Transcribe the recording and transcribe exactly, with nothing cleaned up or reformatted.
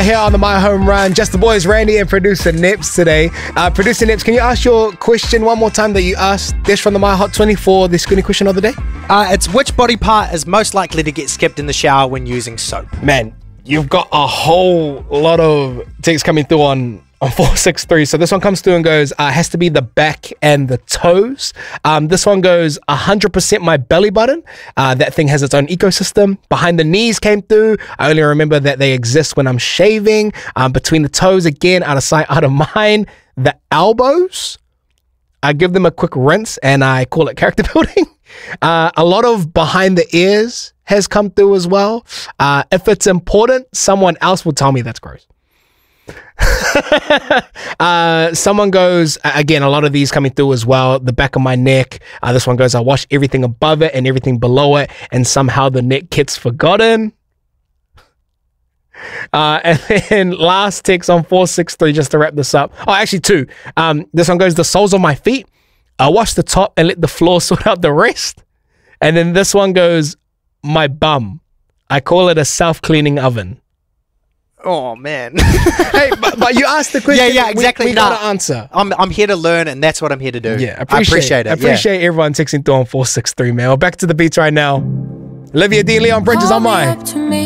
here on the My Home Run. Just the boys, Randy and producer Nips today. Uh, producer Nips, can you ask your question one more time that you asked this from the My Hot twenty-four, the screening question of the day? Uh, it's which body part is most likely to get skipped in the shower when using soap? Man, you've got a whole lot of texts coming through on on four six three. So this one comes through and goes, uh, has to be the back and the toes. Um, this one goes one hundred percent my belly button. Uh, that thing has its own ecosystem. Behind the knees came through. I only remember that they exist when I'm shaving. Um, between the toes, again, out of sight, out of mind. The elbows, I give them a quick rinse and I call it character building. Uh, a lot of behind the ears has come through as well. Uh, if it's important, someone else will tell me that's gross. uh, someone goes, again, a lot of these coming through as well. The back of my neck. Uh, this one goes, I wash everything above it and everything below it, and somehow the neck gets forgotten. Uh, and then last text on four six three, just to wrap this up. Oh, actually two. Um, this one goes, the soles of my feet. I wash the top and let the floor sort out the rest. And then this one goes, my bum. I call it a self-cleaning oven. Oh, man. Hey, but, but you asked the question. Yeah, yeah, exactly. We, we nah, got to answer. I'm, I'm here to learn, and that's what I'm here to do. Yeah, appreciate, I appreciate it. I appreciate yeah. everyone texting through on four six three, man. Well, back to the beats right now. Olivia D. Leon Bridges on my.